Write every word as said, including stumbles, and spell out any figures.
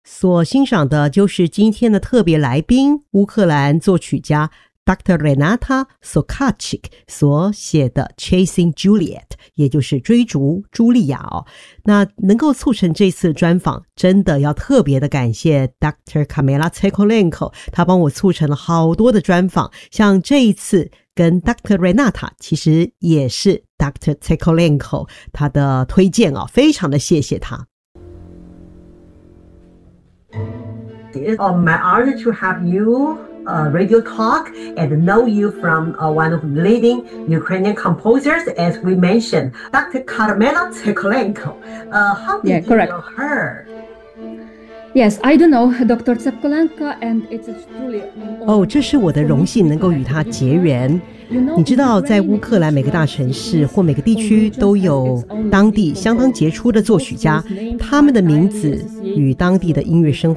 所欣赏的就是今天的特别来宾，乌克兰作曲家 Doctor Renata Sokarczyk 所写的 Chasing Juliet， 也就是追逐茱莉亚哦。那能够促成这次专访，真的要特别的感谢 Doctor Kamila Tsykolenko， 他帮我促成了好多的专访，像这一次跟 Doctor Renata 其实也是 Doctor Tsykolenko 他的推荐哦，非常的谢谢他。 It's my honor to have you uh, radio talk and know you from uh, one of the leading Ukrainian composers, as we mentioned, Doctor Kamila Tsykolenko. Uh, how did Yeah, you correct. know her? Yes, I do know Doctor Tsykolenko, and it's truly 哦，这是我的荣幸能够与他结缘。你知道，在乌克兰每个大城市或每个地区都有当地相当杰出的作曲家，他们的名字与当地的音乐生